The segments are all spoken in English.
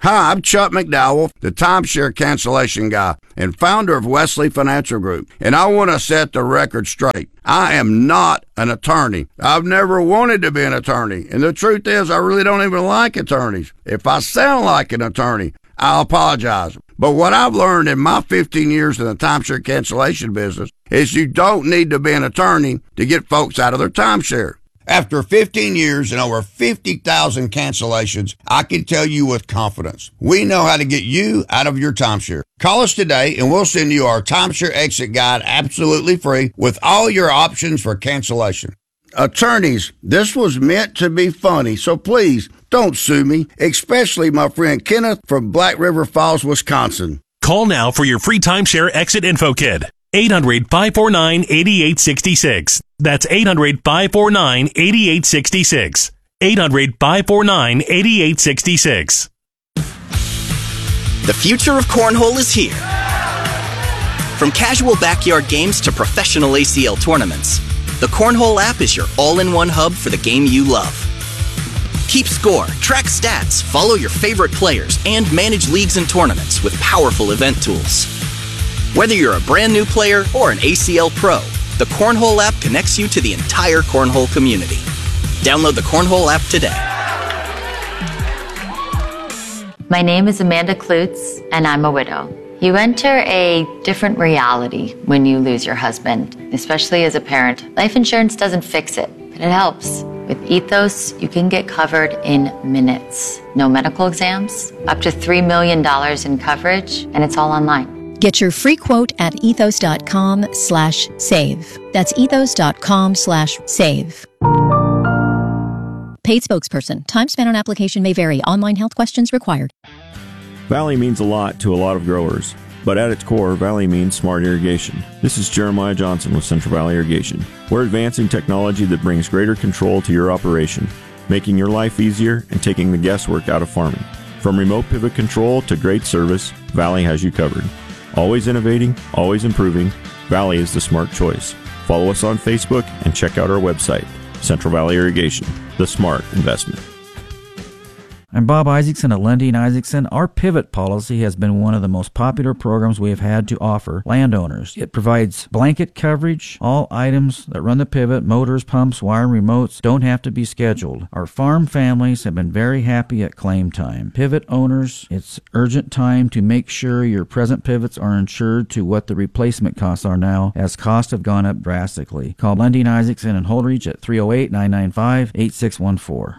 Hi, I'm Chuck McDowell, the timeshare cancellation guy and founder of Wesley Financial Group, and I want to set the record straight. I am not an attorney. I've never wanted to be an attorney, and the truth is I really don't even like attorneys. If I sound like an attorney, I'll apologize. But what I've learned in my 15 years in the timeshare cancellation business is you don't need to be an attorney to get folks out of their timeshare. After 15 years and over 50,000 cancellations, I can tell you with confidence, we know how to get you out of your timeshare. Call us today and we'll send you our timeshare exit guide absolutely free with all your options for cancellation. Attorneys, this was meant to be funny, so please don't sue me, especially my friend Kenneth from Black River Falls, Wisconsin. Call now for your free timeshare exit info kit. 800-549-8866. That's 800-549-8866. 800-549-8866. The future of cornhole is here. From casual backyard games to professional ACL tournaments, the Cornhole app is your all-in-one hub for the game you love. Keep score, track stats, follow your favorite players, and manage leagues and tournaments with powerful event tools. Whether you're a brand new player or an ACL pro, the Cornhole app connects you to the entire cornhole community. Download the Cornhole app today. My name is Amanda Klutz, and I'm a widow. You enter a different reality when you lose your husband, especially as a parent. Life insurance doesn't fix it, but it helps. With Ethos, you can get covered in minutes. No medical exams, up to $3 million in coverage, and it's all online. Get your free quote at ethos.com/save. That's ethos.com/save. Paid spokesperson. Time spent on application may vary. Online health questions required. Valley means a lot to a lot of growers, but at its core, Valley means smart irrigation. This is Jeremiah Johnson with Central Valley Irrigation. We're advancing technology that brings greater control to your operation, making your life easier and taking the guesswork out of farming. From remote pivot control to great service, Valley has you covered. Always innovating, always improving, Valley is the smart choice. Follow us on Facebook and check out our website, Central Valley Irrigation, the smart investment. I'm Bob Isaacson at Lundin Isaacson. Our pivot policy has been one of the most popular programs we have had to offer landowners. It provides blanket coverage. All items that run the pivot, motors, pumps, wire, remotes, don't have to be scheduled. Our farm families have been very happy at claim time. Pivot owners, it's urgent time to make sure your present pivots are insured to what the replacement costs are now, as costs have gone up drastically. Call Lundin Isaacson and Holdridge at 308-995-8614.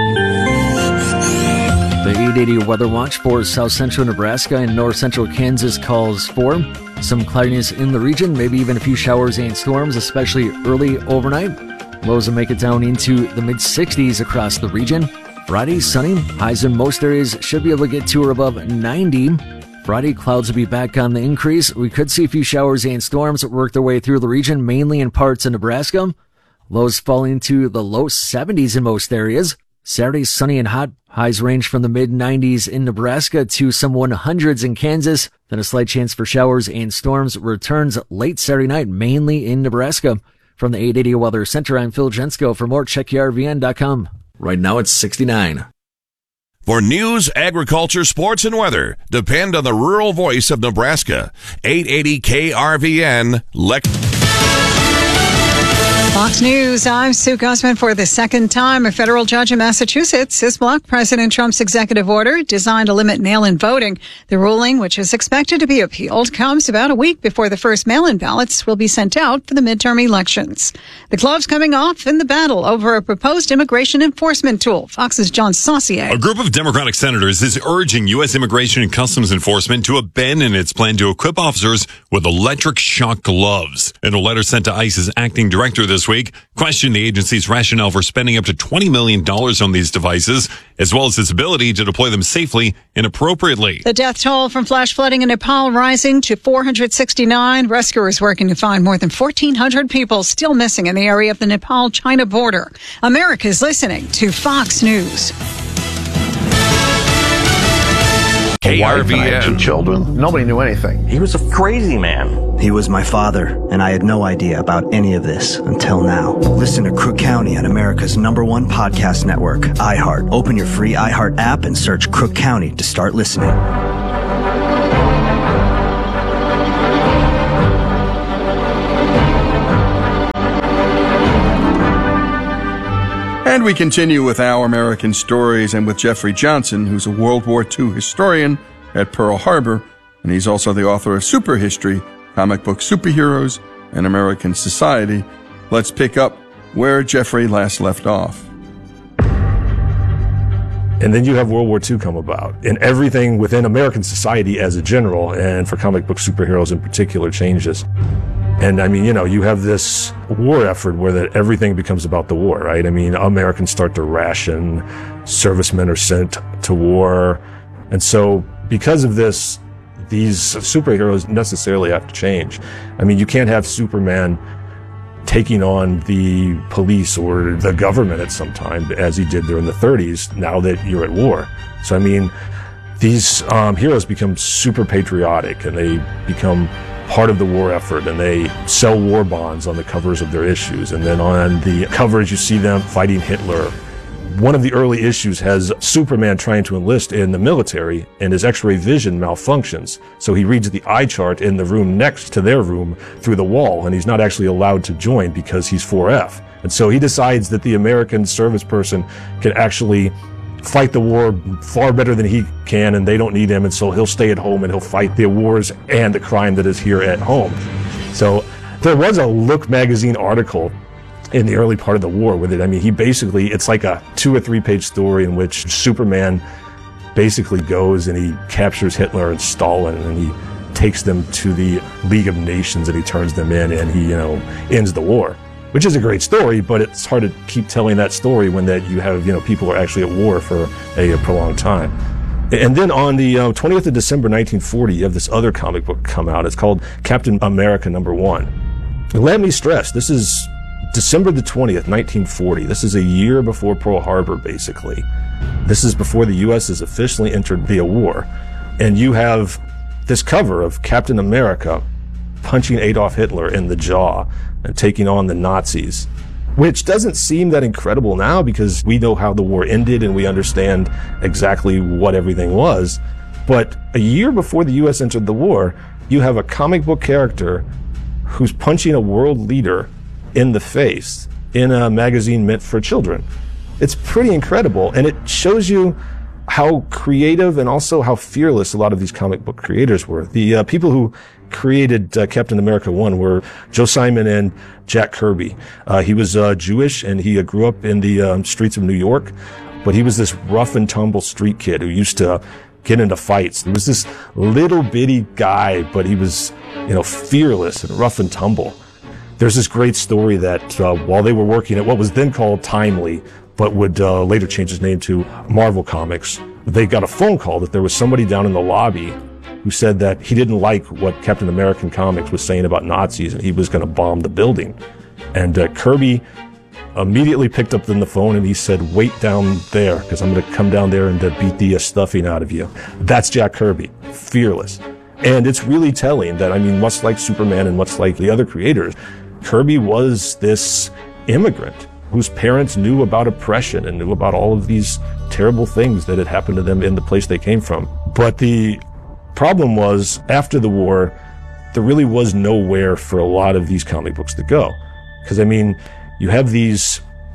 The 880 Weather Watch for south central Nebraska and north central Kansas calls for some cloudiness in the region, maybe even a few showers and storms, especially early overnight. Lows will make it down into the mid-60s across the region. Friday, sunny. Highs in most areas should be able to get to or above 90. Friday, clouds will be back on the increase. We could see a few showers and storms work their way through the region, mainly in parts of Nebraska. Lows falling into the low 70s in most areas. Saturday, sunny and hot. Highs range from the mid-90s in Nebraska to some 100s in Kansas. Then a slight chance for showers and storms returns late Saturday night, mainly in Nebraska. From the 880 Weather Center, I'm Phil Jensko. For more, check URVN.com. Right now it's 69. For news, agriculture, sports, and weather, depend on the rural voice of Nebraska. 880 KRVN, Fox News, I'm Sue Guzman. For the second time, a federal judge in Massachusetts has blocked President Trump's executive order designed to limit mail-in voting. The ruling, which is expected to be appealed, comes about a week before the first mail-in ballots will be sent out for the midterm elections. The gloves coming off in the battle over a proposed immigration enforcement tool. Fox's John Saucier. A group of Democratic senators is urging U.S. Immigration and Customs Enforcement to abandon its plan to equip officers with electric shock gloves. In a letter sent to ICE's acting director this week, questioned the agency's rationale for spending up to $20 million on these devices, as well as its ability to deploy them safely and appropriately. The death toll from flash flooding in Nepal rising to 469. Rescuers working to find more than 1,400 people still missing in the area of the Nepal-China border. America is listening to Fox News. KRVN. 2 children. Nobody knew anything. He was a crazy man. He was my father, and I had no idea about any of this until now. Listen to Crook County on America's #1 podcast network, iHeart. Open your free iHeart app and search Crook County to start listening. And we continue with Our American Stories and with Jeffrey Johnson, who's a World War II historian at Pearl Harbor, and he's also the author of Super History, Comic Book Superheroes, and American Society. Let's pick up where Jeffrey last left off. And then you have World War II come about, and everything within American society as a general, and for comic book superheroes in particular, changes. And I mean, you have this war effort where that everything becomes about the war, right? I mean, Americans start to ration, servicemen are sent to war. And so because of this, these superheroes necessarily have to change. I mean, you can't have Superman taking on the police or the government at some time, as he did during the 30s, now that you're at war. So, I mean, these heroes become super patriotic, and they become part of the war effort, and they sell war bonds on the covers of their issues. And then on the covers, you see them fighting Hitler. One of the early issues has Superman trying to enlist in the military, and his X-ray vision malfunctions. So he reads the eye chart in the room next to their room through the wall, and he's not actually allowed to join because he's 4F. And so he decides that the American service person can actually fight the war far better than he can, and they don't need him, and so he'll stay at home and he'll fight the wars and the crime that is here at home. So there was a Look magazine article in the early part of the war with it. I mean, it's like a 2 or 3 page story in which Superman basically goes and he captures Hitler and Stalin, and he takes them to the League of Nations, and he turns them in, and he, ends the war. Which is a great story, but it's hard to keep telling that story when that you have, people are actually at war for a prolonged time. And then on the 20th of December, 1940, you have this other comic book come out. It's called Captain America #1. And let me stress, this is December the 20th, 1940. This is a year before Pearl Harbor, basically. This is before the U.S. has officially entered the war. And you have this cover of Captain America punching Adolf Hitler in the jaw and taking on the Nazis, which doesn't seem that incredible now because we know how the war ended and we understand exactly what everything was. But a year before the U.S. entered the war, you have a comic book character who's punching a world leader in the face in a magazine meant for children. It's pretty incredible, and it shows you how creative and also how fearless a lot of these comic book creators were. The people who created Captain America 1 were Joe Simon and Jack Kirby. He was Jewish, and he grew up in the streets of New York, but he was this rough and tumble street kid who used to get into fights. He was this little bitty guy, but he was, fearless and rough and tumble. There's this great story that while they were working at what was then called Timely, but would later change his name to Marvel Comics, they got a phone call that there was somebody down in the lobby who said that he didn't like what Captain American Comics was saying about Nazis, and he was going to bomb the building. And Kirby immediately picked up the phone, and he said, "Wait down there, because I'm going to come down there and beat the stuffing out of you." That's Jack Kirby, fearless. And it's really telling that, much like Superman and much like the other creators, Kirby was this immigrant whose parents knew about oppression and knew about all of these terrible things that had happened to them in the place they came from. But the problem was, after the war, there really was nowhere for a lot of these comic books to go. Because, you have these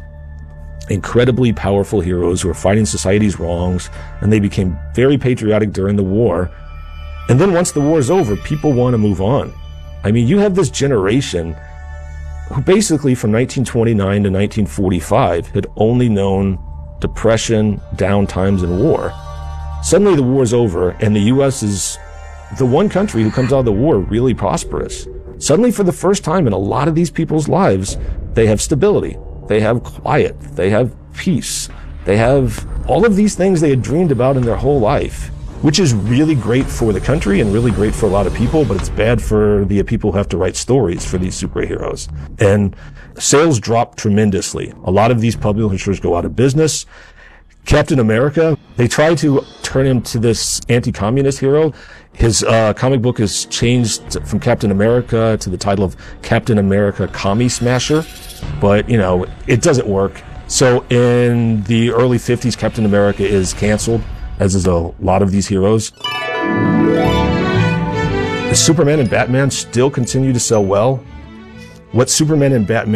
incredibly powerful heroes who are fighting society's wrongs, and they became very patriotic during the war. And then once the war is over, people want to move on. You have this generation who basically from 1929 to 1945 had only known depression, down times, and war. Suddenly the war's over, and the U.S. is the one country who comes out of the war really prosperous. Suddenly, for the first time in a lot of these people's lives, they have stability, they have quiet, they have peace, they have all of these things they had dreamed about in their whole life, which is really great for the country and really great for a lot of people, but it's bad for the people who have to write stories for these superheroes. And sales drop tremendously. A lot of these publishers go out of business. Captain America, they tried to turn him to this anti-communist hero. His comic book is changed from Captain America to the title of Captain America Commie Smasher, but, you know, it doesn't work. So in the early 50s, Captain America is canceled, as is a lot of these heroes. Superman and Batman still continue to sell well. What Superman and Batman